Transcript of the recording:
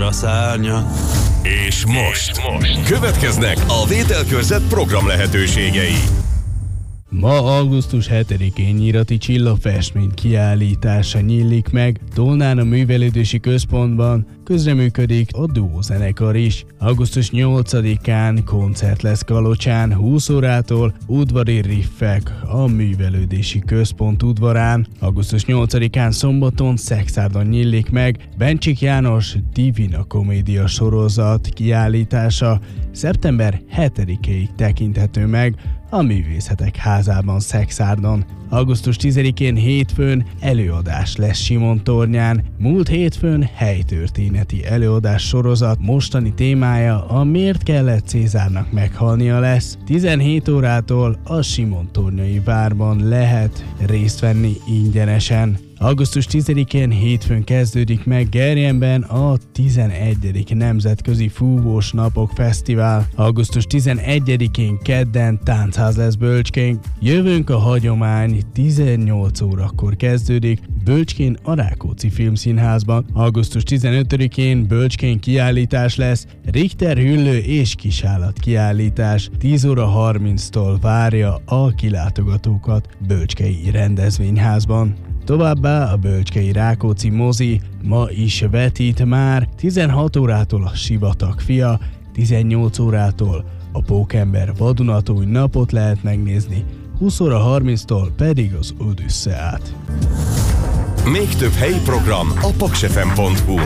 Pandora szárnya. És most következnek a Vételkörzet program lehetőségei. Ma augusztus 7-én Nyírati Csillafestmény kiállítása nyílik meg Tolnán a Művelődési Központban, közreműködik a Duo zenekar is. Augusztus 8-án koncert lesz Kalocsán 20 órától, udvari riffek a Művelődési Központ udvarán. Augusztus 8-án szombaton Szexárdon nyílik meg Bencsik János Divina Komédia sorozat kiállítása. Szeptember 7-ig tekinthető meg a Művészetek Házában Szexárdon. Augusztus 10-én hétfőn előadás lesz Simontornyán. Múlt hétfőn helytörténeti előadás sorozat mostani témája a Miért kellett Cézárnak meghalnia lesz. 17 órától a Simontornyai várban lehet részt venni ingyenesen. Augusztus 10-én hétfőn kezdődik meg Gerjenben a 11. Nemzetközi Fúvós Napok Fesztivál. Augusztus 11-én kedden táncház lesz Bölcskén. Jövőnk a hagyomány 18 órakor kezdődik Bölcskén a Rákóczi Filmszínházban. Augusztus 15-én Bölcskén kiállítás lesz, Richter Hüllő és Kisállat kiállítás 10 óra 30-tól várja a kilátogatókat Bölcskei Rendezvényházban. Továbbá a Bölcskei Rákóczi mozi ma is vetít már, 16 órától a Sivatag fia, 18 órától a Pókember vadonatúj napot lehet megnézni, 20 óra 30-tól pedig az Odüsszeát. Még több helyi program a paksfm.hu.